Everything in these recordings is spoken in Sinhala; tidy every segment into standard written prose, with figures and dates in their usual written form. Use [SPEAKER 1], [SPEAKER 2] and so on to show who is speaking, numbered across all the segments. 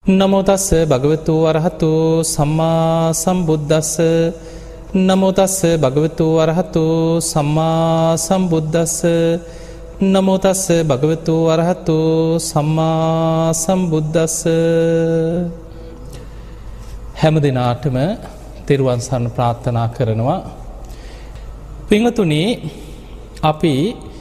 [SPEAKER 1] නමෝ තස්ස භගවතු වරහතු සම්මා සම්බුද්දස්ස නමෝ තස්ස භගවතු වරහතු සම්මා සම්බුද්දස්ස නමෝ තස්ස භගවතු වරහතු සම්මා සම්බුද්දස්ස. හැම දිනාටම තෙරුවන් සරණ ප්‍රාර්ථනා කරනවා. පින්වතුනි, අපි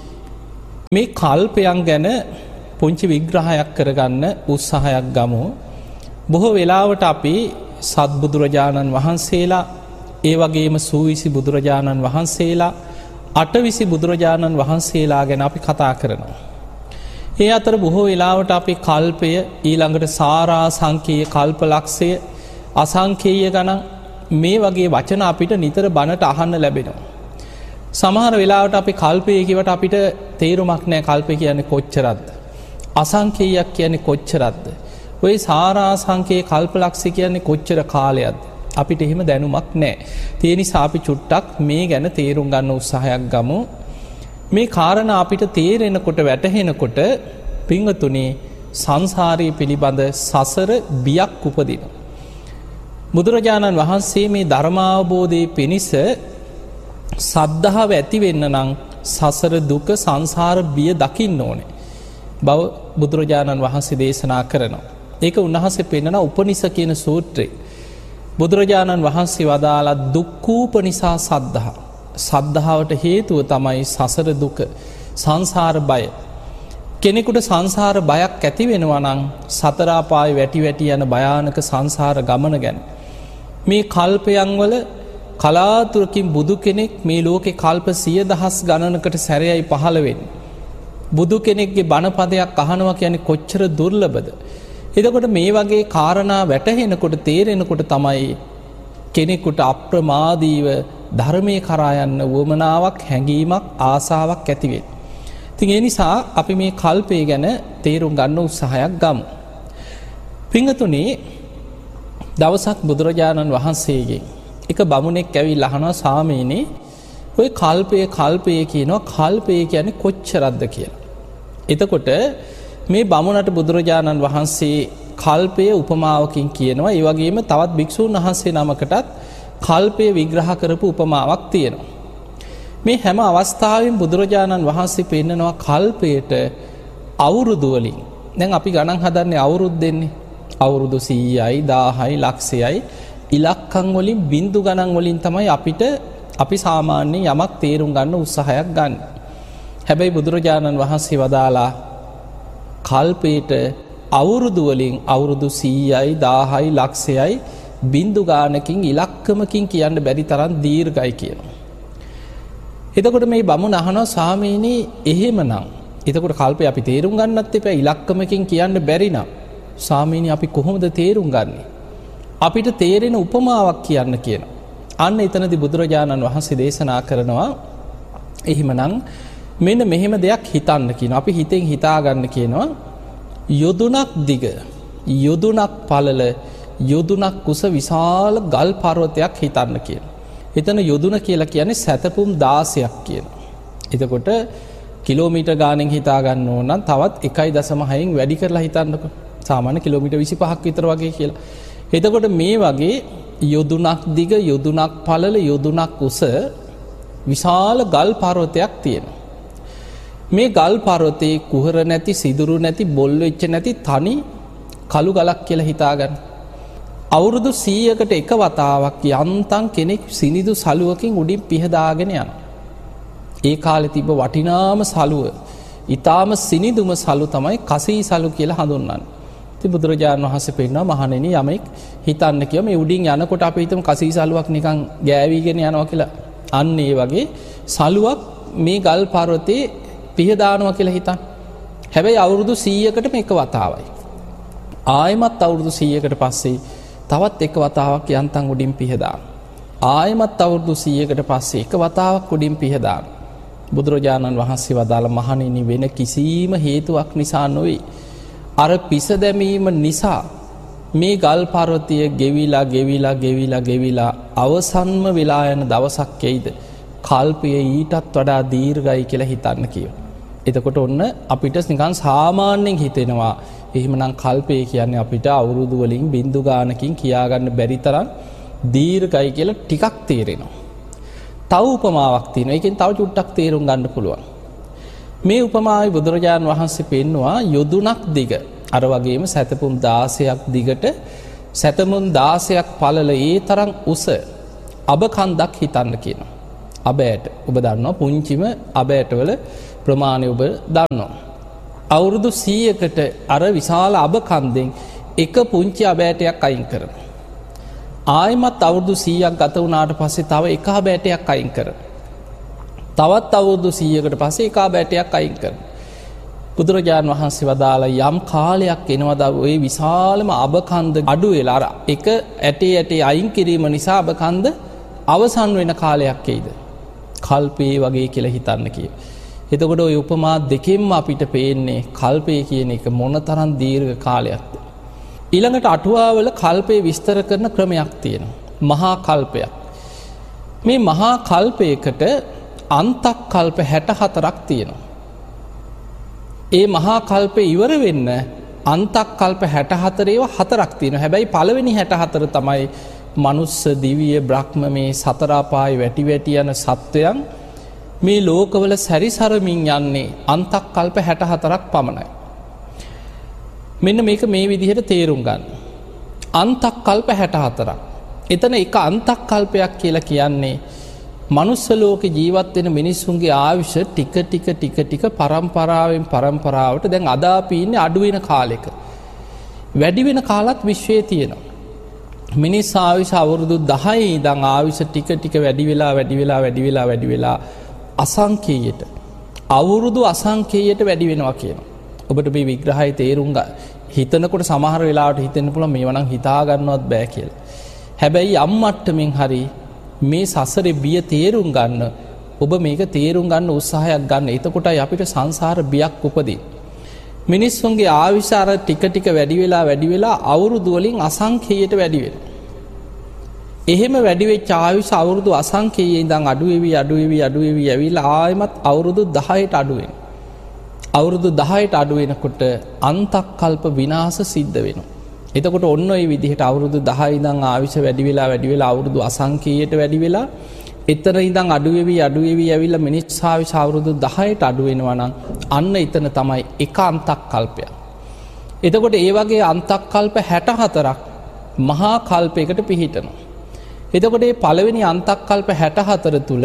[SPEAKER 1] මේ කල්පයන් ගැන පුංචි විග්‍රහයක් කරගන්න උත්සාහයක් ගමු. බොහෝ වෙලාවට අපි සත්බුදුරජාණන් වහන්සේලා, ඒ වගේම සූවිසි බුදුරජාණන් වහන්සේලා, අටවිසි බුදුරජාණන් වහන්සේලා ගැන අපි කතා කරනවා. ඒ අතර බොහෝ වෙලාවට අපි කල්පය, ඊළඟට සාරාසංඛ්‍යය, කල්පලක්ෂය, අසංඛේය ගණන්, මේ වගේ වචන අපිට නිතර බණට අහන්න ලැබෙනවා. සමහර වෙලාවට අපි කල්පය කියවට අපිට තේරුමක් නැහැ කල්පය කියන්නේ කොච්චරක්ද, අසංඛේයයක් කියන්නේ කොච්චරක්ද, ඔය සාරාසංඛ්‍යය, කල්පලක්ෂය කියන්නේ කොච්චර කාලයක්ද, අපිට එහෙම දැනුමක් නැහැ. ඒ නිසා අපි චුට්ටක් මේ ගැන තේරුම් ගන්න උත්සාහයක් ගමු. මේ කාරණා අපිට තේරෙනකොට, වැටහෙනකොට පින්වතුනි, සංසාරයේ පිළිබඳ සසර බියක් උපදිනවා. බුදුරජාණන් වහන්සේ මේ ධර්මාවබෝධයේ පිණිස සද්ධාව ඇති වෙන්න නම් සසර දුක, සංසාර බිය දකින්න ඕනේ බව බුදුරජාණන් වහන්සේ දේශනා කරනවා. ඒක උන්වහන්සේ පෙන්නන උපනිෂ කියන සූත්‍රයේ බුදුරජාණන් වහන්සේ වදාලා දුක්ඛූපනිසා සද්ධා. සද්ධාවට හේතුව තමයි සසර දුක, සංසාර බය. කෙනෙකුට සංසාර බයක් ඇති වෙනවා නම් සතර අපායේ වැටි වැටි යන භයානක සංසාර ගමන ගැන. මේ කල්පයන් වල කලාතුරකින් බුදු කෙනෙක් මේ ලෝකේ කල්ප 100,000 ගණනකට සැරයයි පහළ වෙන්නේ. බුදු කෙනෙක්ගේ බණපදයක් අහනවා කියන්නේ කොච්චර දුර්ලභද. එතකොට මේ වගේ කාරණා වැටහෙනකොට, තේරෙනකොට තමයි කෙනෙකුට අප්‍රමාදීව ධර්මයේ කරා යන්න වමනාවක්, හැඟීමක්, ආසාවක් ඇති වෙන්නේ. ඉතින් ඒ නිසා අපි මේ කල්පය ගැන තේරුම් ගන්න උත්සාහයක් ගමු. පින්වතුනි, දවසක් බුදුරජාණන් වහන්සේගෙන් එක බමුණෙක් ඇවිල්ලා අහනවා, ස්වාමීනි, ඔය කල්පය කියනවා, කල්පය කියන්නේ කොච්චරක්ද කියලා. එතකොට මේ බමුණට බුදුරජාණන් වහන්සේ කල්පය උපමාවකින් කියනවා. ඒ වගේම තවත් භික්ෂූන් වහන්සේ නමකටත් කල්පය විග්‍රහ කරපු උපමාවක් තියෙනවා. මේ හැම අවස්ථාවෙන් බුදුරජාණන් වහන්සේ පෙන්නනවා කල්පයට අවුරුදු වලින්. දැන් අපි ගණන් හදන්නේ අවුරුද්දෙන්නේ. අවුරුදු 100යි, 1000යි, ලක්ෂයයි, ඉලක්කම් වලින්, බිංදු ගණන් වලින් තමයි අපි සාමාන්‍යයෙන් යමක් තේරුම් ගන්න උත්සාහයක් ගන්න. හැබැයි බුදුරජාණන් වහන්සේ වදාලා කල්පයට අවුරුදු වලින් අවුරුදු 100යි, 1000යි, ලක්ෂයයි, බිංදු ගානකින්, ඉලක්කමකින් කියන්න බැරි තරම් දීර්ඝයි කියනවා. එතකොට මේ බමුණ අහනවා, ස්වාමීනි, එහෙමනම් එතකොට කල්පය අපි තේරුම් ගන්නත් එපා, ඉලක්කමකින් කියන්න බැරි නම් ස්වාමීනි අපි කොහොමද තේරුම් ගන්නේ? අපිට තේරෙන උපමාවක් කියන්න කියනවා. අන්න එතනදී බුදුරජාණන් වහන්සේ දේශනා කරනවා, එහෙමනම් මෙන්න මෙහෙම දෙයක් හිතන්න කියනවා. අපි හිතෙන් හිතාගන්න කියනවා, යොදුනක් දිග, යොදුනක් පළල, යොදුනක් කුස විශාල ගල් පර්වතයක් හිතන්න කියනවා. එතන යොදුන කියලා කියන්නේ සැතපුම් 16ක් කියනවා. එතකොට කිලෝමීටර් ගානෙන් හිතා ගන්න ඕන නම් තවත් 1.6න් වැඩි කරලා හිතන්නකො. සාමාන්‍ය කිලෝමීටර් 25ක් විතර වගේ කියලා. එතකොට මේ වගේ යොදුනක් දිග, යොදුනක් පළල, යොදුනක් උස විශාල ගල් පර්වතයක් තියෙනවා. මේ ගල් පර්වතේ කුහර නැති, සිදුරු නැති, බොල් වෙච්ච නැති තනි කළු ගලක් කියලා හිතාගන්න. අවුරුදු 100කට එක වතාවක් යන්තම් කෙනෙක් සිනිදු සලුවකින් උඩින් පිහදාගෙන යනවා. ඒ කාලේ තිබ්බ වටිනාම සලුව, ඊටාම සිනිදුම සලු තමයි කසී සලු කියලා හඳුන්වන්නේ. ඉතින් බුදුරජාණන් වහන්සේ පෙන්නනවා, මහණෙනි, යමෙක් හිතන්න කියව මේ උඩින් යනකොට අපි හිතමු කසී සලුවක් නිකන් ගෑවිගෙන යනවා කියලා. අන්න ඒ වගේ සලුවක් මේ ගල් පර්වතේ පිහදානවා කියලා හිතන්න. හැබැයි අවුරුදු 100කටම එක වතාවයි. ආයෙමත් අවුරුදු 100කට පස්සේ තවත් එක වතාවක් යන්තම් උඩින් පිහදාන. ආයෙමත් අවුරුදු 100කට පස්සේ එක වතාවක් උඩින් පිහදාන. බුදුරජාණන් වහන්සේ වදාළ, මහණෙනි, වෙන කිසිම හේතුවක් නිසා නොවේ. අර පිස දැමීම නිසා මේ ගල් පර්වතය ගෙවිලා අවසන්ම වෙලා යන දවසක් එයිද කල්පය ඊටත් වඩා දීර්ඝයි කියලා හිතන්න කියව. එතකොට ඔන්න අපිට නිකන් සාමාන්‍යයෙන් හිතෙනවා එහෙමනම් කල්පය කියන්නේ අපිට අවුරුදු වලින් බින්දු ගානකින් කියාගන්න බැරි තරම් දීර්ඝයි කියලා ටිකක් තේරෙනවා. තව උපමාවක් තියෙනවා. ඒකෙන් තව චුට්ටක් තේරුම් ගන්න පුළුවන්. මේ උපමාවේ බුදුරජාණන් වහන්සේ පෙන්නවා යොදුනක් දිග. අර වගේම සැතපුම් 16ක් දිගට සැතපුම් 16ක් පළල ඒ තරම් උස අබ කන්දක් හිතන්න කියනවා. අබ ඇට. ඔබ දන්නවා පුංචිම අබ ඇටවල ප්‍රමාණය ඔබ දන්නවා. අවුරුදු 100කට අර විශාල අබ කන්දෙන් එක පුංචි අබ ඇටයක් අයින් කරනවා. ආයෙමත් අවුරුදු 100ක් ගත වුණාට පස්සේ තව එක අබ ඇටයක් අයින් කරනවා. තවත් අවුරුදු 100කට පස්සේ එක අබ ඇටයක් අයින් කරනවා. බුදුරජාණන් වහන්සේ වදාලා යම් කාලයක් එනවද ওই විශාලම අබ කන්ද අඩු වෙලා අර එක ඇටේ අයින් කිරීම නිසා අබ කන්ද අවසන් වෙන කාලයක් එයිද? කල්පේ වගේ කියලා හිතන්න කිය. එතකොට ওই උපමා දෙකෙන්ම අපිට පේන්නේ කල්පය කියන එක මොනතරම් දීර්ඝ කාලයක්ද. ඊළඟට අටුවාවල කල්පේ විස්තර කරන ක්‍රමයක් තියෙනවා. මහා කල්පයක්. මේ මහා කල්පයකට අන්තක් කල්ප 64ක් තියෙනවා. ඒ මහා කල්පේ ඉවර වෙන්න අන්තක් කල්ප 64 ඒවා 4ක් තියෙනවා. හැබැයි පළවෙනි 64 තමයි මනුස්ස දිවිය බ්‍රහ්ම මේ සතර අපාය වැටි වැටි යන සත්වයන් මේ ලෝකවල සැරිසරමින් යන්නේ අන්තක් කල්ප 64ක් පමණයි. මෙන්න මේක මේ විදිහට තේරුම් ගන්න. අන්තක් කල්ප 64ක්. එතන එක අන්තක් කල්පයක් කියලා කියන්නේ මනුස්ස ලෝකේ ජීවත් වෙන මිනිස්සුන්ගේ ආයුෂ ටික පරම්පරාවෙන් පරම්පරාවට දැන් අද අපි ඉන්නේ අඩු වෙන කාලෙක. වැඩි වෙන කාලත් විශ්වයේ තියෙනවා. මිනිස් ආයුෂ අවුරුදු 10 ඉඳන් ආයුෂ ටික වැඩි වෙලා අසංකේයයට අවුරුදු අසංකේයයට වැඩි වෙනවා කියනවා. ඔබට මේ විග්‍රහය තේරුම් හිතනකොට සමහර වෙලාවට හිතෙන්න පුළුවන් මේව නම් හිතා ගන්නවත් බෑ කියලා. හැබැයි යම් මට්ටමින් හරි මේ සසරේ බිය තේරුම් ගන්න ඔබ මේක තේරුම් ගන්න උත්සාහයක් ගන්න. එතකොටයි අපිට සංසාර බියක් උපදින්නේ. මිනිස්සුන්ගේ ආයුෂ අර ටික වැඩි වෙලා අවුරුදු වලින් අසංඛේයයට වැඩි වෙනවා. එහෙම වැඩි වෙච්ච ආයුෂ අවුරුදු අසංඛේයයෙන් ඉඳන් අඩු වෙවි ඇවිල්ලා ආයෙමත් අවුරුදු 10ට අඩු වෙනවා. අවුරුදු 10ට අඩු වෙනකොට අන්තක් කල්ප විනාශ සිද්ධ වෙනවා. එතකොට ඔන්න ඔය විදිහට අවුරුදු 10 ඉඳන් ආයුෂ වැඩි වෙලා අවුරුදු අසංඛේයයට වැඩි වෙලා එතන ඉඳන් අඩු වෙවි ඇවිල්ලා මිනිස් ආයුෂ අවුරුදු 10ට අඩු වෙනවා නම් අන්න එතන තමයි එක අන්තක් කල්පයක්. එතකොට ඒ වගේ අන්තක් කල්ප 64ක් මහා කල්පයකට පිහිටනවා. එතකොට මේ පළවෙනි අන්තක් කල්ප 64 තුල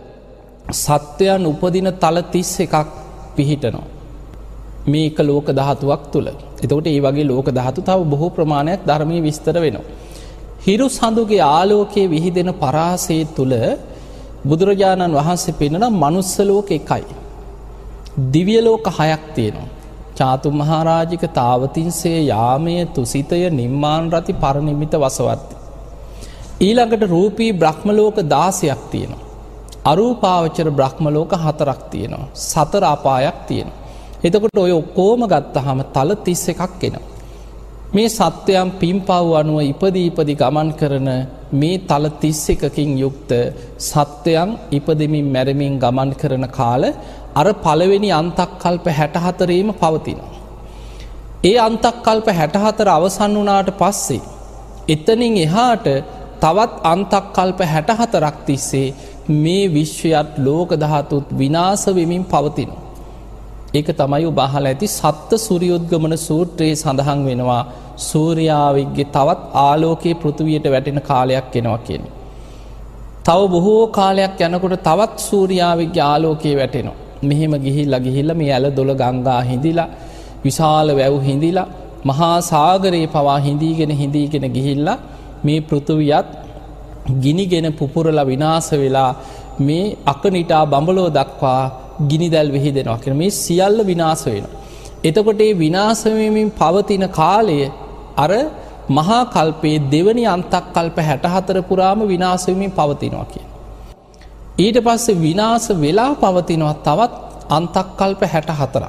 [SPEAKER 1] සත්වයන් උපදින තල 31ක් පිහිටනවා. මේක ලෝක ධාතුවක් තුල. එතකොට මේ වගේ ලෝක ධාතු තව බොහෝ ප්‍රමාණයක් ධර්මයේ විස්තර වෙනවා. හිරු සඳුගේ ආලෝකයේ විහිදෙන පරාසය තුල බුදුරජාණන් වහන්සේ පෙන්වන මනුස්ස ලෝක එකයි. දිව්‍ය ලෝක 6ක් තියෙනවා. චාතු මහරජික තාවතින්සේ යාමය තුසිතය නිම්මාන රති පරිනිමිත වසවර්ති. ඊළඟට රූපී බ්‍රහ්ම ලෝක 16ක් තියෙනවා. අරූපාවචර බ්‍රහ්ම ලෝක 4ක් තියෙනවා. සතර අපායක් තියෙනවා. එතකොට ඔය ඔක්කොම ගත්තාම තල 31ක් එනවා. මේ සත්වයන් පින්පව් අනුව ඉපදී ගමන් කරන මේ තල 31කින් යුක්ත සත්වයන් ඉපදෙමින් මැරෙමින් ගමන් කරන කාල අර පළවෙනි අන්තක් කල්ප 64ෙම පවතිනවා. ඒ අන්තක් කල්ප 64 අවසන් වුණාට පස්සේ එතනින් එහාට තවත් අන්තක් කල්ප 64ක් තිස්සේ මේ විශ්වයත් ලෝක ධාතුත් විනාශ වෙමින් පවතිනවා. ඒක තමයි ඔබ අහලා ඇති සත්ත්ව සූර්යෝද්ගමන සූත්‍රයේ සඳහන් වෙනවා සූර්යාවිගේ තවත් ආලෝකයේ පෘථිවියට වැටෙන කාලයක් එනවා කියන්නේ. තව බොහෝ කාලයක් යනකොට තවත් සූර්යාවිගේ ආලෝකයේ වැටෙනවා. මෙහෙම ගිහිල්ලා මේ ඇල දොළ ගංගා හිඳිලා විශාල වැව් හිඳිලා මහා සාගරේ පවා හිඳීගෙන ගිහිල්ලා මේ පෘථිවියත් ගිනිගෙන පුපුරලා විනාශ වෙලා මේ අකනිටා බඹලෝ දක්වා ගිනිදැල් විහිදෙනවා කියන මේ සියල්ල විනාශ වෙනවා. එතකොට මේ විනාශ වෙමින් පවතින කාලය අර මහා කල්පයේ දෙවනි අන්තක් කල්ප 64 පුරාම විනාශ වෙමින් පවතිනවා කියන. ඊට පස්සේ විනාශ වෙලා පවතිනවා තවත් අන්තක් කල්ප 64ක්.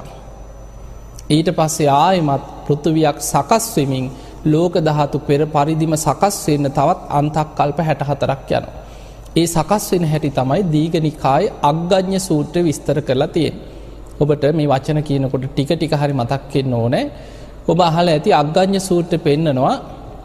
[SPEAKER 1] ඊට පස්සේ ආයෙමත් පෘථිවියක් සකස් වෙමින් ලෝක ධාතු පෙර පරිදිම සකස් වෙන්න තවත් අන්තක් කල්ප 64ක් යනවා. ඒ සකස් වෙන හැටි තමයි දීඝනිකායේ අග්ගඤ්ඤ සූත්‍රය විස්තර කරලා තියෙන්නේ. ඔබට මේ වචන කියනකොට ටික හරි මතක් වෙන්න ඕනේ. ඔබ අහලා ඇති අග්ගඤ්ඤ සූත්‍රය පෙන්නනවා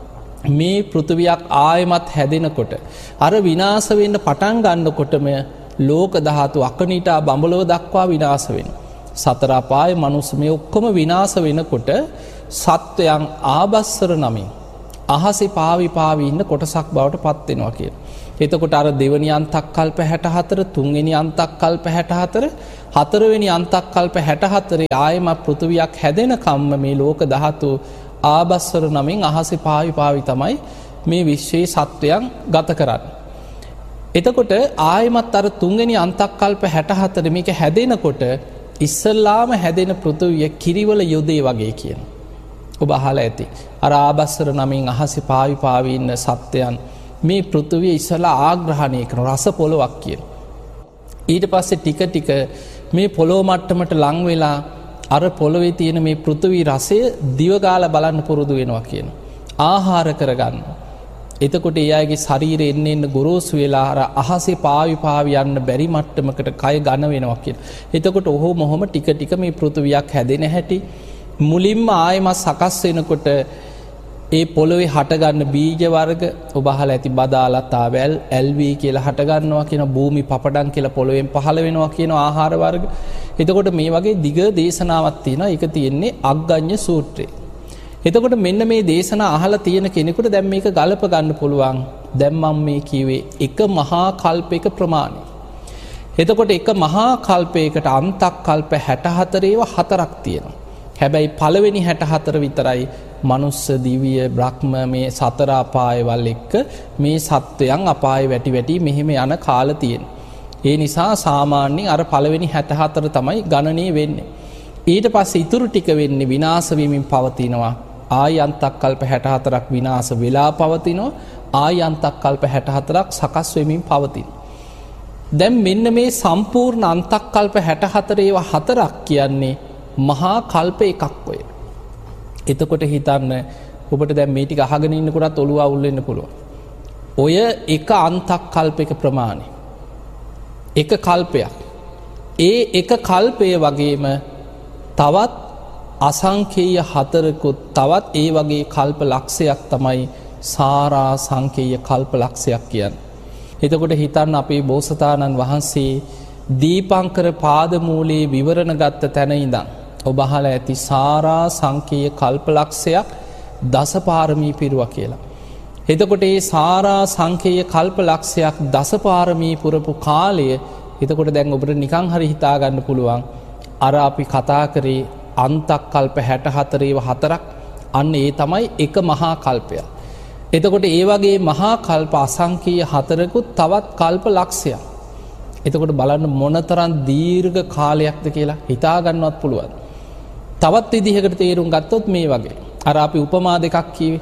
[SPEAKER 1] මේ පෘථිවියක් ආයමත් හැදෙනකොට අර විනාශ වෙන්න පටන් ගන්නකොටම ලෝක ධාතු අකනිටා බඹලව දක්වා විනාශ වෙනවා. සතර අපාය මනුස්ස මේ ඔක්කොම විනාශ වෙනකොට සත්වයන් ආබස්සර නමින් අහසේ පාවි ඉන්න කොටසක් බවට පත් වෙනවා කියන. එතකොට අර දෙවෙනි අන්තක් කල්ප 64, තුන්වෙනි අන්තක් කල්ප 64, හතරවෙනි අන්තක් කල්ප 64 ආයමත් පෘථිවියක් හැදෙන කම්ම මේ ලෝක ධාතු ආබස්සර නමින් අහසේ පාවි තමයි මේ විශ්වයේ සත්වයන් ගත කරන්නේ. එතකොට ආයමත් අර තුන්වෙනි අන්තක් කල්ප 64 මේක හැදෙනකොට ඉස්සල්ලාම හැදෙන පෘථිවිය කිරිවල යොදේ වගේ කියන. ඔබ අහලා ඇති. අර ආබස්සර නමින් අහසේ පාවි ඉන්න සත්වයන් මේ පෘථිවිය ඉස්සලා ආග්‍රහණය කරන රස පොළොවක් කියන. ඊට පස්සේ ටික මේ පොළොව මට්ටමට ලං වෙලා අර පොළොවේ තියෙන මේ පෘථිවි රසය දිව ගාලා බලන්න පුරුදු වෙනවා කියන. ආහාර කරගන්න. එතකොට ඒ අයගේ ශරීරය එන්න ගොරෝසු වෙලා අර අහසේ පාවි යන්න බැරි මට්ටමකට කය ඝන වෙනවා කියන. එතකොට ඔහොම ටික මේ පෘථිවියක් හැදෙන හැටි මුලින්ම ආයමත් සකස් වෙනකොට ඒ පොළොවේ හටගන්න බීජ වර්ග ඔබ අහලා ඇති බදාලතාවැල් ඇල්වී කියලා හටගන්නවා කියන භූමි පපඩම් කියලා පොළොවෙන් පහළ වෙනවා කියන ආහාර වර්ග. එතකොට මේ වගේ දිග දේශනාවක් තියෙනවා. ඒක තියෙන්නේ අග්ගඤ්ඤ සූත්‍රයේ. එතකොට මෙන්න මේ දේශනා අහලා තියෙන කෙනෙකුට දැන් මේක ගලප ගන්න පුළුවන්. දැන් මම මේ කියවේ එක මහා කල්පයක ප්‍රමාණය. එතකොට එක මහා කල්පයකට අන්තක් කල්ප 64 ඒවා හතරක් තියෙනවා. හැබැයි පළවෙනි 64 විතරයි මනුස්ස දිව්‍ය බ්‍රහ්ම මේ සතර අපායවල් එක්ක මේ සත්වයන් අපාය වැටි මෙහෙම යන කාල තියෙන. ඒ නිසා සාමාන්‍යයෙන් අර පළවෙනි 64 තමයි ගණනය වෙන්නේ. ඊට පස්සේ ඉතුරු ටික වෙන්නේ විනාශ වෙමින් පවතිනවා. ආයි අන්තක් කල්ප 64ක් විනාශ වෙලා පවතිනවා. ආයි අන්තක් කල්ප 64ක් සකස් වෙමින් පවතිනවා. දැන් මෙන්න මේ සම්පූර්ණ අන්තක් කල්ප 64 ඒවා හතරක් කියන්නේ මහා කල්ප එකක් ඔය. එතකොට හිතන්න ඔබට දැන් මේ ටික අහගෙන ඉන්නකොටත් ඔළුව අවුල් වෙන්න පුළුවන්. ඔය එක අන්තක් කල්පයක ප්‍රමාණය. එක කල්පයක්. ඒ එක කල්පය වගේම තවත් අසංඛේය හතරකුත් තවත් ඒ වගේ කල්ප ලක්ෂයක් තමයි සාරා සංඛේය කල්ප ලක්ෂයක් කියන්නේ. එතකොට හිතන්න අපේ බෝසතාණන් වහන්සේ දීපංකර පාදමූලයේ විවරණ ගත්ත තැන ඉඳන් ඔබ අහලා ඇති සාරා සංඛේය කල්පලක්ෂයක් දසපාරමී පිරුවා කියලා. එතකොට මේ සාරා සංඛේය කල්පලක්ෂයක් දසපාරමී පුරපු කාලය එතකොට දැන් ඔබට නිකන් හරි හිතා ගන්න පුළුවන් අර අපි කතා කරේ අන්තක් කල්ප 64 ඒවා හතරක් අන්න ඒ තමයි එක මහා කල්පයක්. එතකොට ඒ වගේ මහා කල්ප අසංඛේය හතරකුත් තවත් කල්ප ලක්ෂයක්. එතකොට බලන්න මොනතරම් දීර්ඝ කාලයක්ද කියලා හිතා ගන්නවත් පුළුවන්. තවත් විදිහකට තේරුම් ගත්තොත් මේ වගේ. අර අපි උපමා දෙකක් කිව්වේ.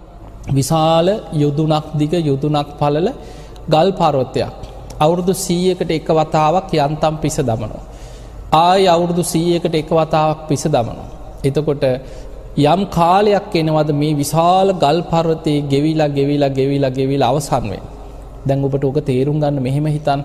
[SPEAKER 1] විශාල යොදුනක් දිග යොදුනක් පළල ගල් පර්වතයක්. අවුරුදු 100කට එක වතාවක් යන්තම් පිස දමනවා. ආයි අවුරුදු 100කට එක වතාවක් පිස දමනවා. එතකොට යම් කාලයක් එනවද මේ විශාල ගල් පර්වතයේ ගෙවිලා අවසන් වෙන්නේ. දැන් ඔබට ඔක තේරුම් ගන්න මෙහෙම හිතන්න.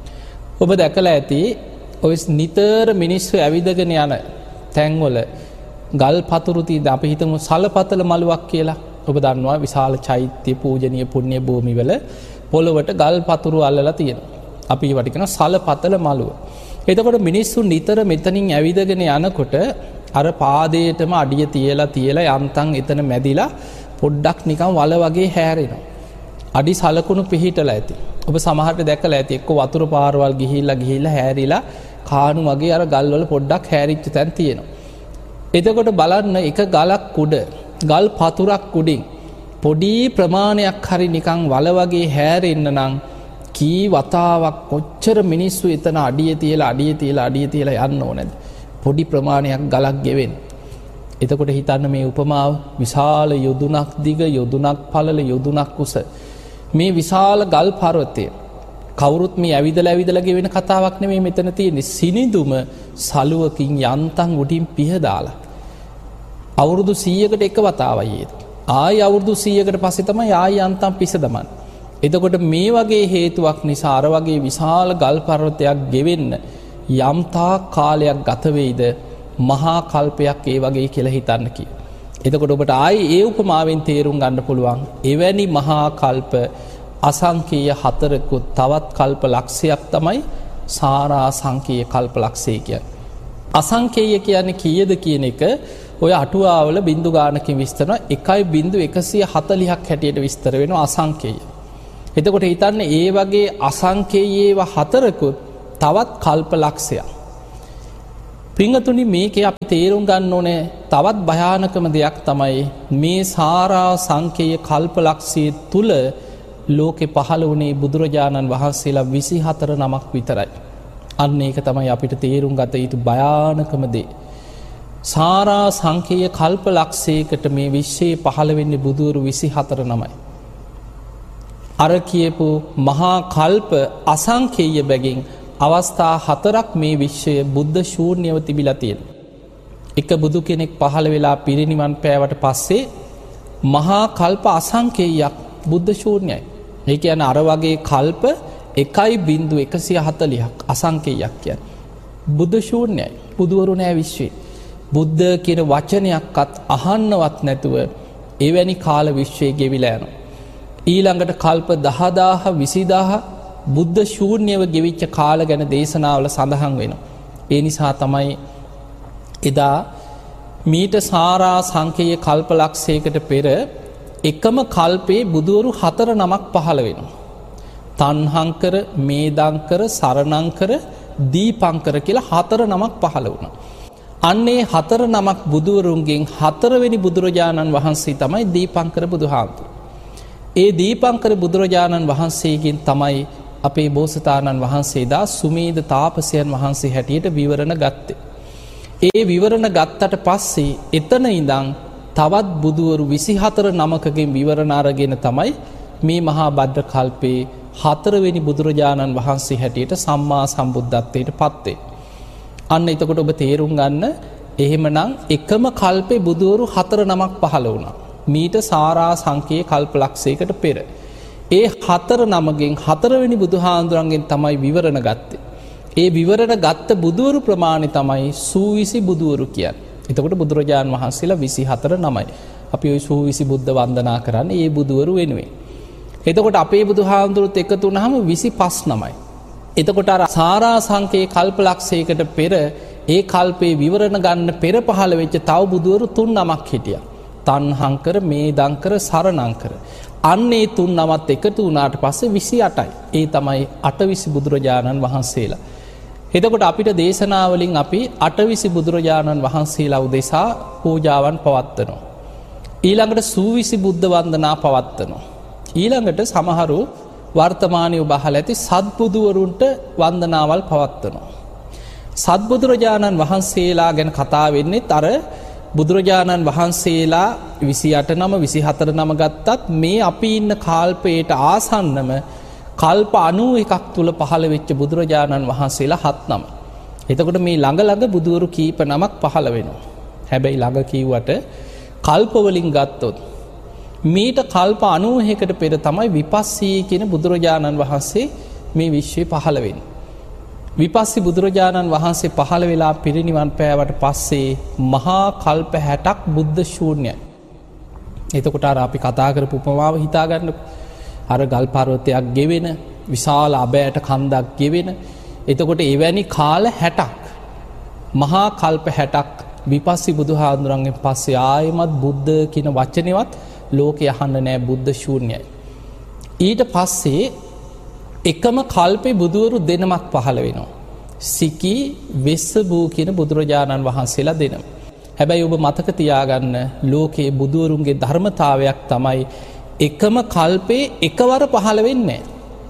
[SPEAKER 1] ඔබ දැකලා ඇති ඔය නිතර මිනිස්සු ඇවිදගෙන යන තැන්වල ගල් පතුරු තියෙන අපි හිතමු සලපතල මළුවක් කියලා. ඔබ දන්නවා විශාල චෛත්‍ය පූජනීය පුණ්‍ය භූමිවල පොළොවට ගල් පතුරු අල්ලලා තියෙනවා. අපි ඒවට කියන සලපතල මළුව. එතකොට මිනිස්සු නිතර මෙතනින් ඇවිදගෙන යනකොට අර පාදයටම අඩිය තියලා යම්තම් එතන මැදිලා පොඩ්ඩක් නිකන් වල වගේ හැරෙනවා. අඩි සලකුණු පිහිටලා ඇති. ඔබ සමහරට දැකලා ඇති එක්ක වතුර පාරවල් ගිහිල්ලා හැරිලා කාණු වගේ අර ගල්වල පොඩ්ඩක් හැරිච්ච තැන් තියෙනවා. එතකොට බලන්න එක ගලක් උඩ ගල් පතුරක් උඩින් පොඩි ප්‍රමාණයක් හරි නිකන් වල වගේ හැරෙන්න නම් කී වතාවක් කොච්චර මිනිස්සු එතන අඩිය තියලා යන්න ඕනද? පොඩි ප්‍රමාණයක් ගලක් ගෙවෙන්න. එතකොට හිතන්න මේ උපමාව විශාල යොදුනක් දිග යොදුනක් පළල යොදුනක් උස මේ විශාල ගල් පර්වතය කවුරුත් මේ ඇවිදලා ගෙවෙන කතාවක් නෙමෙයි මෙතන තියෙන්නේ. සිනිඳුම සලුවකින් යන්තම් උඩින් පිහදාලා අවුරුදු 100කට එක වතාවයි ඒක. ආයි අවුරුදු 100කට පස්සේ තමයි ආයි යන්තම් පිස දමන්නේ. එතකොට මේ වගේ හේතුවක් නිසා අර වගේ විශාල ගල් පර්වතයක් ගෙවෙන්න යම් තාක් කාලයක් ගත වෙයිද මහා කල්පයක් ඒ වගේ කියලා හිතන්න කි. එතකොට ඔබට ආයි ඒ උපමාවෙන් තේරුම් ගන්න පුළුවන් එවැනි මහා කල්ප අසංකේය 4කුත් තවත් කල්ප ලක්ෂයක් තමයි සාරා සංකේය කල්ප ලක්ෂය කියන්නේ. අසංකේය කියන්නේ කීයද කියන එක ඔය අටුවාවල බින්දු ගානකින් විස්තර කරනවා 1.140ක් හැටියට විස්තර වෙනවා අසංකේය. එතකොට හිතන්න ඒ වගේ අසංකේයේව 4කුත් තවත් කල්ප ලක්ෂයක්. පිංගතුනි මේකේ අපි තේරුම් ගන්න ඕනේ තවත් භයානකම දෙයක් තමයි මේ සාරා සංකේය කල්ප ලක්ෂයේ තුල ලෝකේ පහළ වුණේ බුදුරජාණන් වහන්සේලා 24 නමක් විතරයි. අන්න ඒක තමයි අපිට තේරුම් ගත යුතු භයානකම දේ. සාරා සංකේය කල්ප ලක්ෂයකට මේ විශ්වයේ පහළ වෙන්නේ බුදුවරු 24 නමයි. අර කියපු මහා කල්ප අසංකේය බැගින් අවස්ථා 4ක් මේ විශ්වය බුද්ධ ශූන්‍යව තිබිලා තියෙනවා. එක බුදු කෙනෙක් පහළ වෙලා පිරිනිවන් පෑවට පස්සේ මහා කල්ප අසංකේයයක් බුද්ධ ශූන්‍යයි. ඒ කියන්නේ අර වගේ කල්ප 1.140ක් අසංකේයයක් කියන්නේ. බුද්ධ ශූන්‍යයි. බුදුවරු නෑ විශ්වයේ. බුද්ධ කියන වචනයක්වත් අහන්නවත් නැතුව එවැනි කාල විශ්වයේ ගෙවිලා යනවා. ඊළඟට කල්ප 10000 20000 බුද්ධ ශූන්‍යව ගෙවිච්ච කාල ගැන දේශනාවල සඳහන් වෙනවා. ඒ නිසා තමයි එදා මීට සාරා සංකේය කල්ප ලක්ෂයකට පෙර එකම කල්පේ බුදුවරු 4 නමක් පහළ වෙනවා. තණ්හංකර, මේදංකර, සරණංකර, දීපංකර කියලා 4 නමක් පහළ වුණා. අන්නේ 4 නමක් බුදුවරුන්ගෙන් 4 වෙනි බුදුරජාණන් වහන්සේ තමයි දීපංකර බුදුහාමුදුරුවෝ. ඒ දීපංකර බුදුරජාණන් වහන්සේගෙන් තමයි අපේ බෝසතාණන් වහන්සේ දා සුමේද තාපසයන් වහන්සේ හැටියට විවරණ ගත්තේ. ඒ විවරණ ගත්තට පස්සේ එතන ඉඳන් තවත් බුදුවරු 24 නමකගෙන් විවරණ අරගෙන තමයි මේ මහා භද්‍ර කල්පේ 4 වෙනි බුදුරජාණන් වහන්සේ හැටියට සම්මා සම්බුද්ධත්වයට පත් වෙන්නේ. අන්න එතකොට ඔබ තේරුම් ගන්න එහෙමනම් එකම කල්පේ බුදුවරු 4 නමක් පහළ වුණා. මීට සාරා සංකේය කල්ප ලක්ෂයකට පෙර. ඒ 4 නමගෙන් 4 වෙනි බුදුහාඳුරන්ගෙන් තමයි විවරණ ගත්තේ. ඒ විවරණ ගත්ත බුදුවරු ප්‍රමාණය තමයි සූවිසි බුදුවරු කියන්නේ. එතකොට බුදුරජාණන් වහන්සේලා 24 නමයි. අපි ওই සූවිසි බුද්ධ වන්දනා කරන්නේ ඒ බුදුවරු වෙනුවෙන්. එතකොට අපේ බුදුහාඳුරුත් එකතු වුණාම 25 නමයි. එතකොට අර සාරා සංකේය කල්ප ලක්ෂයකට පෙර ඒ කල්පේ විවරණ ගන්න පෙර පහළ වෙච්ච තව බුදුවරු 3 නමක් හිටියා. තණ්හංකර, මේදංකර, සරණංකර. අන්නේ 3 නමත් එකතු වුණාට පස්සේ 28යි. ඒ තමයි 8 බුදුරජාණන් වහන්සේලා. එතකොට අපිට දේශනාවලින් අපි 8 බුදුරජාණන් වහන්සේලා උදෙසා පූජාවන් පවත්වනවා. ඊළඟට සූවිසි බුද්ධ වන්දනා පවත්වනවා. ඊළඟට සමහරු වර්තමානයේ ඔබ අහලා ඇති සත්බුදුවරුන්ට වන්දනාවල් පවත්වනවා. සත්බුදුරජාණන් වහන්සේලා ගැන කතා වෙන්නේ අර බුදුරජාණන් වහන්සේලා 28 නම 24 නම ගත්තත් මේ අපි ඉන්න කාල්පයට ආසන්නම කල්ප 91ක් තුල පහළ වෙච්ච බුදුරජාණන් වහන්සේලා 7 නම. එතකොට මේ ළඟ බුදුවරු කීප නමක් පහළ වෙනවා. හැබැයි ළඟ කිව්වට කල්ප වලින් ගත්තොත් මීට කල්ප 91කට පෙර තමයි විපස්සී කියන බුදුරජාණන් වහන්සේ මේ විශ්වයේ පහළ වෙන්නේ. විපස්සී බුදුරජාණන් වහන්සේ පහළ වෙලා පිරිනිවන් පෑවට පස්සේ මහා කල්ප 60ක් බුද්ධ ශූන්‍යයි. එතකොට අර අපි කතා කරපු උපමාව හිතා ගන්න. අර ගල් පර්වතයක් ගෙවෙන, විශාල අබෑට කන්දක් ගෙවෙන. එතකොට එවැනි කාල 60ක් මහා කල්ප 60ක් විපස්සී බුදුහාඳුරන්ගෙන් පස්සේ ආයෙමත් බුද්ධ කියන වචනේවත් ලෝකේ අහන්න නෑ, බුද්ධ ශූන්‍යයි. ඊට පස්සේ එකම කල්පේ බුදුවරු දෙනමක් පහළ වෙනවා. සිකී, වෙස්සබූ කියන බුදුරජාණන් වහන්සේලා දෙනම. හැබැයි ඔබ මතක තියාගන්න ලෝකයේ බුදුවරුන්ගේ ධර්මතාවයක් තමයි එකම කල්පේ එකවර පහළ වෙන්නේ.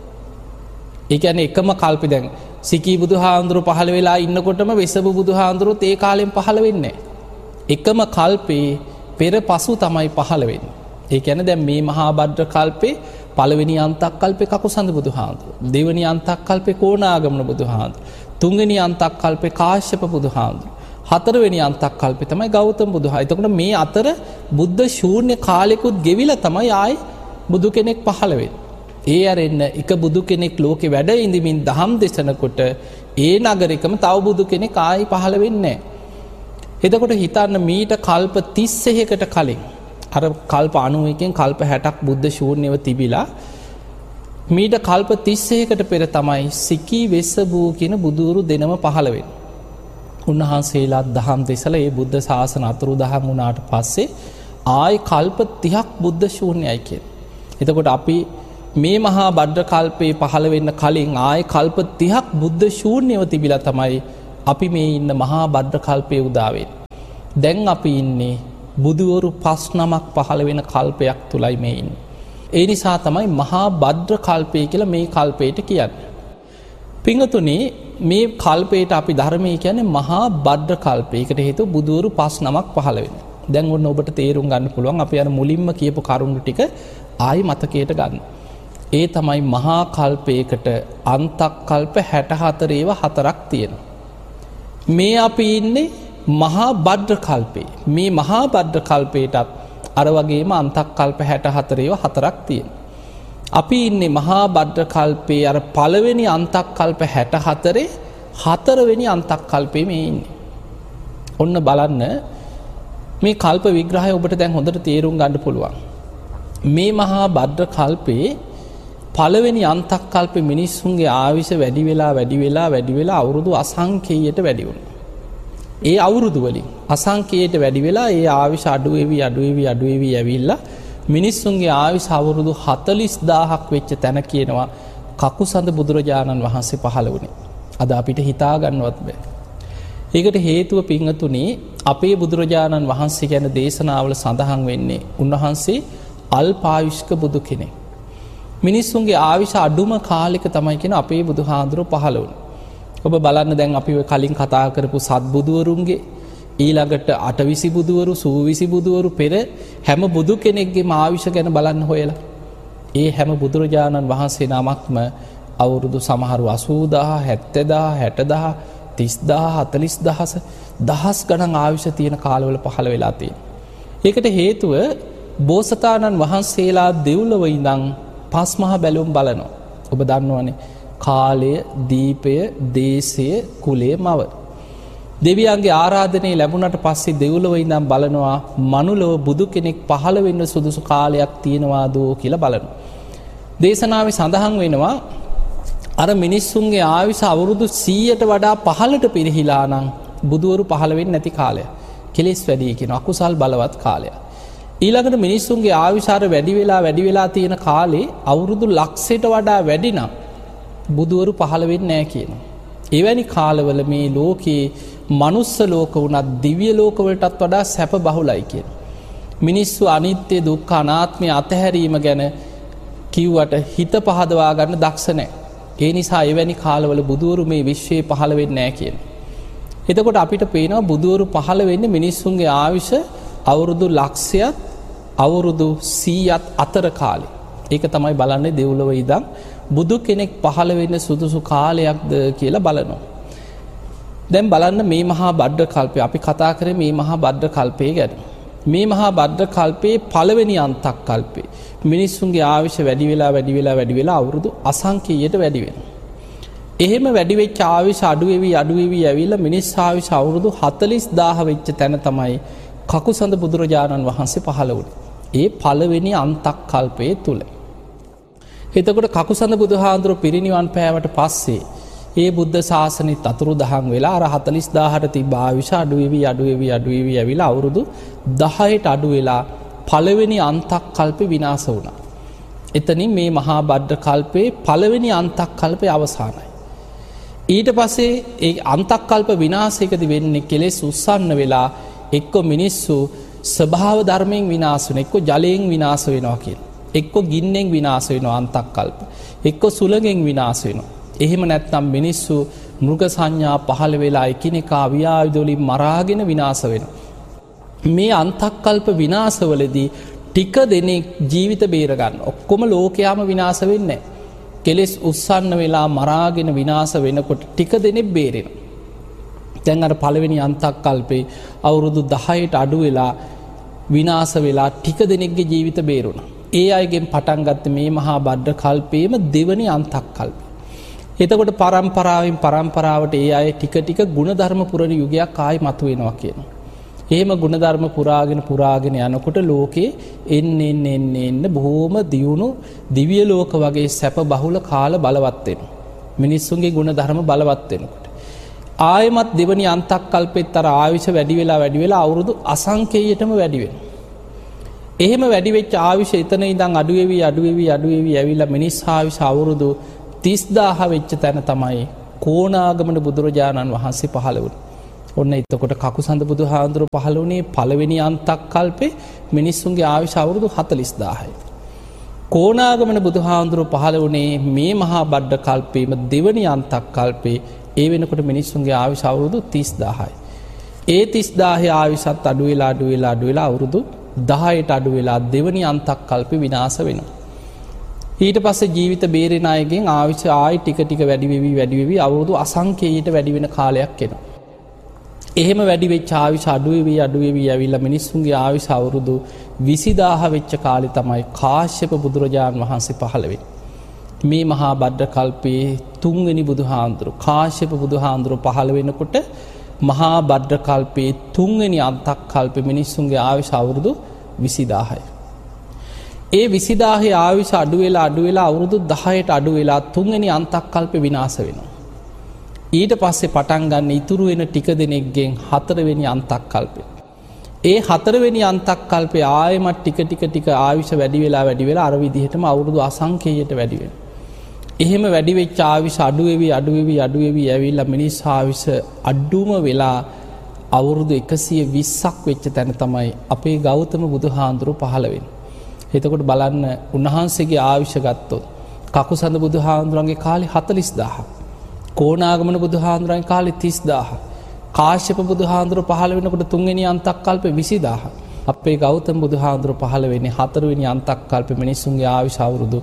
[SPEAKER 1] ඒ කියන්නේ එකම කල්පේ දැන් සිකී බුදුහාඳුරු පහළ වෙලා ඉන්නකොටම වෙස්සබූ බුදුහාඳුරුත් ඒ කාලෙන් පහළ වෙන්නේ. එකම කල්පේ පෙර පසු තමයි පහළ වෙන්නේ. ඒ කියන්නේ දැන් මේ මහා භද්‍ර කල්පේ පළවෙනි අන්තක් කල්පේ කකුසඳ බුදුහාඳුරු, දෙවෙනි අන්තක් කල්පේ කෝණාගමන බුදුහාඳුරු, තුන්වෙනි අන්තක් කල්පේ කාශ්‍යප බුදුහාඳුරු, හතරවෙනි අන්තක් කල්පේ තමයි ගෞතම බුදුහාඳුරු. එතකොට මේ අතර බුද්ධ ශූන්‍ය කාලෙකුත් ගෙවිලා තමයි ආයි බුදු කෙනෙක් පහළ වෙන්නේ. ඒ අරෙන්න එක බුදු කෙනෙක් ලෝකේ වැඩ ඉඳිමින් දහම් දේශනකොට ඒ නගරෙකම තව බුදු කෙනෙක් ආයි පහළ වෙන්නේ නැහැ. එතකොට හිතන්න මීට කල්ප 31කට කලින් අර කල්ප 91කින් කල්ප 60ක් බුද්ධ ශූන්‍යව තිබිලා මීට කල්ප 31කට පෙර තමයි සිකී වෙස්සබූ කියන බුදුවරු දෙනම පහළ වෙන්නේ. උන්වහන්සේලා දහම් දෙසලා ඒ බුද්ධ ශාසන අතුරුදහන් වුණාට පස්සේ ආයි කල්ප 30ක් බුද්ධ ශූන්‍යයි කියන්නේ. එතකොට අපි මේ මහා බද්ද කල්පේ පහළ වෙන්න කලින් ආයි කල්ප 30ක් බුද්ධ ශූන්‍යව තිබිලා තමයි අපි මේ ඉන්න මහා බද්ද කල්පේ උදා වෙන්නේ. දැන් අපි ඉන්නේ බුදුවරු 5 නමක් පහළ වෙන කල්පයක් තුලයි මේ ඉන්නේ. ඒ නිසා තමයි මහා බද්ද කල්පය කියලා මේ කල්පයට කියන්නේ. පිංගතුනි මේ කල්පයට අපි ධර්මයේ කියන්නේ මහා බද්ද කල්පය. ඒකට හේතුව බුදුවරු 5 නමක් පහළ වෙනවා. දැන් ඔන්න ඔබට තේරුම් ගන්න පුළුවන් අපි අර මුලින්ම කියපු කරුණු ටික ආයි මතකයට ගන්න. ඒ තමයි මහා කල්පයකට අන්තක් කල්ප 64 ඒවා 4ක් තියෙනවා. මේ අපි ඉන්නේ මහා බද්ද කල්පේ. මේ මහා බද්ද කල්පයටත් අර වගේම අන්තක් කල්ප 64 ඒවා 4ක් තියෙනවා. අපි ඉන්නේ මහා බද්ද කල්පේ අර පළවෙනි අන්තක් කල්ප 64 හතරවෙනි අන්තක් කල්පේ මේ ඉන්නේ. ඔන්න බලන්න මේ කල්ප විග්‍රහය ඔබට දැන් හොඳට තේරුම් ගන්න පුළුවන්. මේ මහා බද්ද කල්පේ පළවෙනි අන්තක් කල්පේ මිනිස්සුන්ගේ ආයුෂ වැඩි වෙලා අවුරුදු අසංඛේයයට වැඩි වුණා. ඒ අවුරුදු වලින් අසංඛේයයට වැඩි වෙලා ඒ ආයුෂ අඩු වෙවි ඇවිල්ලා මිනිස්සුන්ගේ ආයුෂ අවුරුදු 40000ක් වෙච්ච තැන කියනවා කකුසඳ බුදුරජාණන් වහන්සේ පහළ වුණේ. අද අපිට හිතා ගන්නවත් බෑ. ඒකට හේතුව පිංගතුනි අපේ බුදුරජාණන් වහන්සේ ගැන දේශනාවල සඳහන් වෙන්නේ උන්වහන්සේ අල්පායුෂ්ක බුදු කෙනෙක්. මිනිස්සුන්ගේ ආයුෂ අඩුම කාලෙක තමයි කියන අපේ බුදුහාඳුරෝ පහළ වුණේ. ඔබ බලන්න දැන් අපි කලින් කතා කරපු සත්බුදුවරුන්ගේ ඊළඟට අටවිසි බුදුවරු සූවිසි බුදුවරු පෙර හැම බුදු කෙනෙක්ගේම ආයුෂ ගැන බලන්න හොයලා. ඒ හැම බුදුරජාණන් වහන්සේ නමක්ම අවුරුදු සමහරු 80000 70000 60000 40000 දහස් ගණන් ආයුෂ තියෙන කාලවල පහළ වෙලා තියෙනවා. ඒකට හේතුව බෝසතාණන් වහන්සේලා දෙව්ලොව ඉඳන් පස් මහ බැලුම් බලනවා. ඔබ දන්නවනේ කාලය, දීපය, දේශය, කුලය, මව. දෙවියන්ගේ ආරාධනය ලැබුණට පස්සේ දෙව්ලොව ඉඳන් බලනවා මනුලොව බුදු කෙනෙක් පහළ වෙන්න සුදුසු කාලයක් තියෙනවාද කියලා බලනවා. දේශනාවේ සඳහන් වෙනවා අර මිනිස්සුන්ගේ ආයුෂ අවුරුදු 100ට වඩා පහළට පිරිහිලා නම් බුදුවරු පහළ වෙන්නේ නැති කාලය. කෙලෙස් වැඩි කියන අකුසල් බලවත් කාලය. ඊළඟට මිනිස්සුන්ගේ ආයුෂ වැඩි වෙලා තියෙන කාලේ අවුරුදු ලක්ෂයට වඩා වැඩි නම් බුදුවරු පහළ වෙන්නේ නැහැ කියනවා. එවැනි කාලවල මේ ලෝකේ මනුස්ස ලෝක වුණත් දිව්‍ය ලෝකවලටත් වඩා සැප බහුලයි කියනවා. මිනිස්සු අනිත්‍ය දුක්ඛ අනාත්මය අතහැරීම ගැන කිව්වට හිත පහදවා ගන්න දක්ෂ නැහැ. ඒ නිසා එවැනි කාලවල බුදුවරු මේ විශ්වයේ පහළ වෙන්නේ නැහැ කියනවා. එතකොට අපිට පේනවා බුදුවරු පහළ වෙන්නේ මිනිස්සුන්ගේ ආයුෂ අවුරුදු ලක්ෂයත් අවුරුදු 100ත් අතර කාලේ. ඒක තමයි බලන්නේ දෙව්ලොව ඉඳන් බුදු කෙනෙක් පහළ වෙන්න සුදුසු කාලයක්ද කියලා බලනවා. දැන් බලන්න මේ මහා බද්ද කල්පය අපි කතා කරේ මේ මහා බද්ද කල්පය ගැන. මේ මහා බද්ද කල්පයේ පළවෙනි අන්තක් කල්පේ මිනිස්සුන්ගේ ආයුෂ වැඩි වෙලා අවුරුදු අසංඛේයයට වැඩි වෙනවා. එහෙම වැඩි වෙච්ච ආයුෂ අඩු වෙවි ඇවිල්ලා මිනිස් ආයුෂ අවුරුදු 40000 වෙච්ච තැන තමයි කකුසඳ බුදුරජාණන් වහන්සේ පහළ වුණේ. ඒ පළවෙනි අන්තක් කල්පයේ තුල. එතකොට කකුසඳ බුදුහාඳුර පිරිනිවන් පෑවට පස්සේ ඒ බුද්ධ ශාසනෙත් අතුරුදහන් වෙලා අර 40000ට තිබ්බ ආයුෂ අඩු වෙවි ඇවිල්ලා අවුරුදු 10ට අඩු වෙලා පළවෙනි අන්තක් කල්පේ විනාශ වුණා. එතනින් මේ මහා බද්ද කල්පේ පළවෙනි අන්තක් කල්පේ අවසానයි. ඊට පස්සේ ඒ අන්තක් කල්ප විනාශයකදී වෙන්නේ කෙලෙස් උස්සන්න වෙලා එක්ක මිනිස්සු ස්වභාව ධර්මයෙන් විනාශ වෙනවා, එක්ක ජලයෙන් විනාශ වෙනවා කියලා. එක්ක ගින්නෙන් විනාශ වෙනවා අන්තක් කල්ප. එක්ක සුළඟෙන් විනාශ වෙනවා. එහෙම නැත්නම් මිනිස්සු මෘග සංඥා පහළ වෙලා එකිනෙකා ව්‍යායුධ වලින් මරාගෙන විනාශ වෙනවා. මේ අන්තක් කල්ප විනාශවලදී ටික දෙනෙක් ජීවිත බේර ගන්න. ඔක්කොම ලෝකයාම විනාශ වෙන්නේ නැහැ. කෙලෙස් උස්සන්න වෙලා මරාගෙන විනාශ වෙනකොට ටික දෙනෙක් බේරෙනවා. දැන් අර පළවෙනි අන්තක් කල්පේ අවුරුදු 10ට අඩු වෙලා විනාශ වෙලා ටික දෙනෙක්ගේ ජීවිත බේරුණා. ඒ අයගෙන් පටන් ගත්ත මේ මහා බද්ද කල්පයේම දෙවනි අන්තක් කල්පය. එතකොට පරම්පරාවට ඒ අය ටික ගුණධර්ම පුරණ යුගයක් ආයි මතුවෙනවා කියනවා. එහෙම ගුණධර්ම පුරාගෙන යනකොට ලෝකේ එන්න බොහෝම දියුණු දිව්‍ය ලෝක වගේ සැප බහුල කාල බලවත් වෙනවා. මිනිස්සුන්ගේ ගුණධර්ම බලවත් වෙනකොට ආයමත් දෙවනි අන්තක් කල්පෙත් අර ආයුෂ වැඩි වෙලා අවුරුදු අසංකේයයටම වැඩි වෙනවා. එහෙම වැඩි වෙච්ච ආයුෂ එතන ඉඳන් අඩු වෙවි ඇවිල්ලා මිනිස් ආයුෂ අවුරුදු 30000 වෙච්ච තැන තමයි කෝණාගමන බුදුරජාණන් වහන්සේ පහළ වුණේ. ඔන්න එතකොට කකුසඳ බුදුහාඳුරුවෝ පහළ වුණේ පළවෙනි අන්තක් කල්පේ මිනිස්සුන්ගේ ආයුෂ අවුරුදු 40000යි. කෝණාගමන බුදුහාඳුරුවෝ පහළ වුණේ මේ මහා බද්ද කල්පේම දෙවනි අන්තක් කල්පේ. ඒ වෙනකොට මිනිස්සුන්ගේ ආයුෂ අවුරුදු 30000යි. ඒ 30000 ආයුෂත් අඩු වෙලා අවුරුදු 10ට අඩු වෙලා දෙවනි අන්තක් කල්පේ විනාශ වෙනවා. ඊට පස්සේ ජීවිත බේරෙන අයගෙන් ආයුෂ ආයි ටික වැඩි වෙවි අවුරුදු අසංකේයයට වැඩි වෙන කාලයක් එනවා. එහෙම වැඩි වෙච්ච ආයුෂ අඩු වෙවි ඇවිල්ලා මිනිස්සුන්ගේ ආයුෂ අවුරුදු 20000 වෙච්ච කාලේ තමයි කාශ්‍යප බුදුරජාණන් වහන්සේ පහළ වෙන්නේ. මේ මහා බද්ද කල්පයේ තුන්වෙනි බුදුහාඳුරුවෝ කාශ්‍යප බුදුහාඳුරුවෝ පහළ වෙනකොට මහා බද්ද කල්පයේ තුන්වෙනි අන්තක් කල්පේ මිනිස්සුන්ගේ ආයුෂ අවුරුදු 20000යි. ඒ 20000 ආයුෂ අඩු වෙලා අවුරුදු 10ට අඩු වෙලා තුන්වෙනි අන්තක් කල්පේ විනාශ වෙනවා. ඊට පස්සේ පටන් ගන්න ඉතුරු වෙන ටික දෙනෙක්ගෙන් හතරවෙනි අන්තක් කල්පේ. ඒ හතරවෙනි අන්තක් කල්පේ ආයෙමත් ටික ආයුෂ වැඩි වෙලා අර විදිහටම අවුරුදු අසංකේයයට වැඩි වෙනවා. එහෙම වැඩි වෙච්ච ආයුෂ අඩු වෙවි ඇවිල්ලා මිනිස් ආයුෂ අඩුම වෙලා අවුරුදු 120ක් වෙච්ච තැන තමයි අපේ ගෞතම බුදුහාඳුරුවෝ පහළ වෙන්නේ. එතකොට බලන්න උන්වහන්සේගේ ආයුෂ ගත්තොත් කකුසඳ බුදුහාඳුරන්ගේ කාලේ 40000. කෝණාගමන බුදුහාඳුරන්ගේ කාලේ 30000. කාශ්‍යප බුදුහාඳුරුවෝ පහළ වෙනකොට තුන්වෙනි අන්තක් කල්පේ 20000. අපේ ගෞතම බුදුහාඳුරුවෝ පහළ වෙන්නේ හතරවෙනි අන්තක් කල්පේ මිනිස්සුන්ගේ ආයුෂ අවුරුදු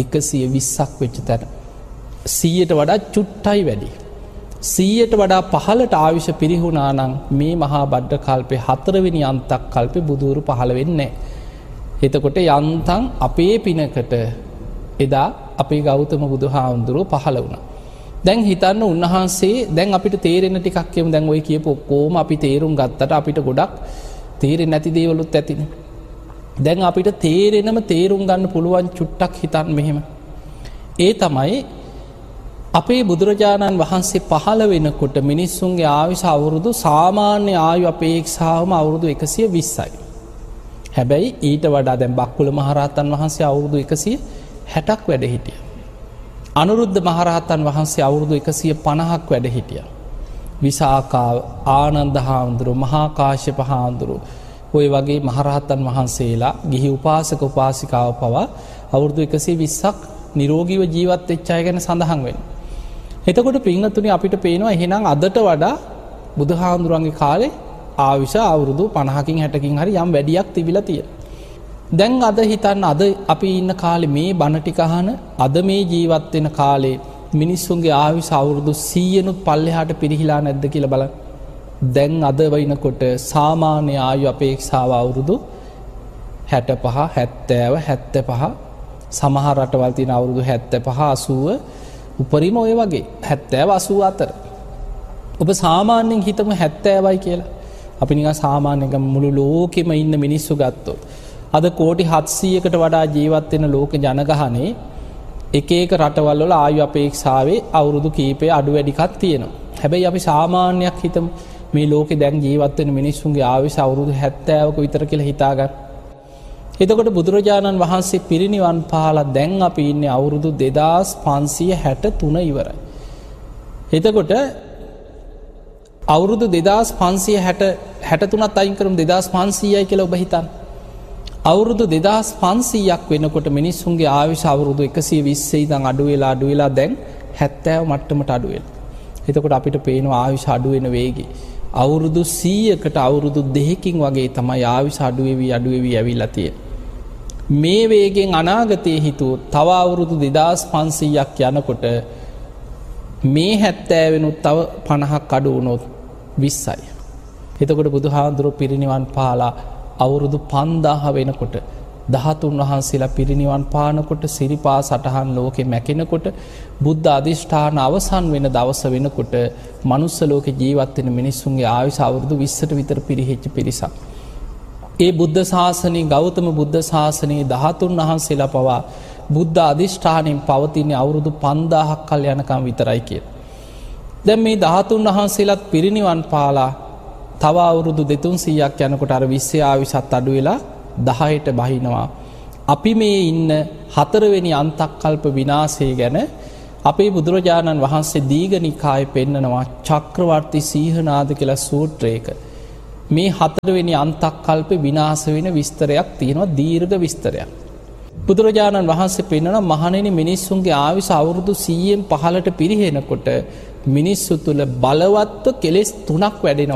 [SPEAKER 1] 120ක් වෙච්ච තැන. 100ට වඩා චුට්ටයි වැඩි. 100ට වඩා පහළට ආයුෂ පිරිහුණා නම් මේ මහා බද්ද කල්පේ හතරවෙනි අන්තක් කල්පේ බුදුරු පහළ වෙන්නේ නැහැ. එතකොට යන්තම් අපේ පිනකට එදා අපේ ගෞතම බුදුහාඳුරුවෝ පහළ වුණා. දැන් හිතන්න උන්වහන්සේ දැන් අපිට තේරෙන ටිකක් කියමු. දැන් ඔය කියපු ඔක්කොම අපි තේරුම් ගත්තට අපිට ගොඩක් තේරෙන්නේ නැති දේවලුත් ඇතිනේ. දැන් අපිට තේරුම් ගන්න පුළුවන් චුට්ටක් හිතන්න මෙහෙම. ඒ තමයි අපේ බුදුරජාණන් වහන්සේ පහළ වෙනකොට මිනිස්සුන්ගේ ආයුෂ අවුරුදු සාමාන්‍ය ආයු අපේක්ෂාවම අවුරුදු 120යි. හැබැයි ඊට වඩා දැන් බක්කුල මහරහතන් වහන්සේ අවුරුදු 160ක් වැඩ හිටියා. අනුරුද්ධ මහරහතන් වහන්සේ අවුරුදු 150ක් වැඩ හිටියා. විසාකා ආනන්ද හාමුදුරුවෝ මහා කාශ්‍යප හාමුදුරුවෝ ඔය වගේ මහරහතන් වහන්සේලා ගිහි උපාසක උපාසිකාව පවා අවුරුදු 120ක් නිරෝගීව ජීවත් වෙච්ච අය ගැන සඳහන් වෙනවා. එතකොට පින්වත්නි අපිට පේනවා එහෙනම් අදට වඩා බුදුහාමුදුරන්ගේ කාලේ ආයුෂ අවුරුදු 50කින් 60කින් හරි යම් වැඩියක් තිබිලා තියෙනවා. දැන් අද හිතන්න අද අපි ඉන්න කාලේ මේ බණ ටික අහන අද මේ ජීවත් වෙන කාලේ මිනිස්සුන්ගේ ආයුෂ අවුරුදු 100නුත් පල්ලෙහාට පිරිහිලා නැද්ද කියලා බලන්න. දැන් අද වයින්කොට සාමාන්‍ය ආයු අපේක්ෂාව අවුරුදු 65 70 75 සමහර රටවල් තියෙන අවුරුදු 75 80 උපරිම ඔය වගේ 70 80 අතර. ඔබ සාමාන්‍යයෙන් හිතමු 70යි කියලා. අපි නිකන් සාමාන්‍යයෙන් මුළු ලෝකෙම ඉන්න මිනිස්සු ගත්තොත් අද කෝටි 700කට වඩා ජීවත් වෙන ලෝක ජනගහනේ එක රටවල් වල ආයු අපේක්ෂාවේ අවුරුදු කීපය අඩු වැඩිකක් තියෙනවා. හැබැයි අපි සාමාන්‍යයක් හිතමු මේ ලෝකේ දැන් ජීවත් වෙන මිනිස්සුන්ගේ ආයුෂ අවුරුදු 70ක විතර කියලා හිතාගන්න. එතකොට බුදුරජාණන් වහන්සේ පිරිනිවන් පාලා දැන් අපි ඉන්නේ අවුරුදු 2563 ඉවරයි. එතකොට අවුරුදු 2563ත් අයින් කරමු 2500යි කියලා ඔබ හිතන්න. අවුරුදු 2500ක් වෙනකොට මිනිස්සුන්ගේ ආයුෂ අවුරුදු 120 ඉඳන් අඩු වෙලා දැන් 70 මට්ටමට අඩු වෙනවා. එතකොට අපිට පේනවා ආයුෂ අඩු වෙන වේගය. අවුරුදු 100කට අවුරුදු 2කින් වගේ තමයි ආයුෂ අඩු වෙවි ඇවිල්ලා තියෙන්නේ. මේ වේගෙන් අනාගතයේ හිතුවොත් තව අවුරුදු 2500ක් යනකොට මේ 70 වෙනුත් තව 50ක් අඩු වුණොත් 20යි. එතකොට බුදුහාඳුරෝ පිරිනිවන් පාලා අවුරුදු 5000 වෙනකොට ධාතුන් වහන්සේලා පිරිනිවන් පානකොට සිරිපා සටහන් ලෝකෙ මැකෙනකොට බුද්ධ අධිෂ්ඨාන අවසන් වෙන දවස වෙනකොට මනුස්ස ලෝකෙ ජීවත් වෙන මිනිස්සුන්ගේ ආයුෂ අවුරුදු 20ට විතර පිරිහෙච්ච පිරිසක්. ඒ බුද්ධ ශාසනයේ ගෞතම බුද්ධ ශාසනයේ ධාතුන් වහන්සේලා පවා බුද්ධ අධිෂ්ඨානයෙන් පවතින අවුරුදු 5000ක් කල් යනකම් විතරයි කියලා. දැන් මේ ධාතුන් වහන්සේලාත් පිරිනිවන් පාලා තව අවුරුදු 200ක් යනකොට අර 20 ආයුෂත් අඩු වෙලා 10ට බහිනවා. අපි මේ ඉන්න 4 වෙනි අන්තක්කල්ප විනාශය ගැන අපේ බුදුරජාණන් වහන්සේ දීඝනිකායේ පෙන්නනවා චක්‍රවර්ති සීහනාද කියලා සූත්‍රයක. මේ 4 වෙනි අන්තක්කල්ප විනාශ වෙන විස්තරයක් තියෙනවා, දීර්ඝ විස්තරයක්. බුදුරජාණන් වහන්සේ පෙන්නනවා මහණෙනි මිනිස්සුන්ගේ ආයුෂ අවුරුදු 100න් 15ට පිරිහෙනකොට මිනිස්සු තුල බලවත්ව කෙලෙස් 3ක් වැඩෙනවා.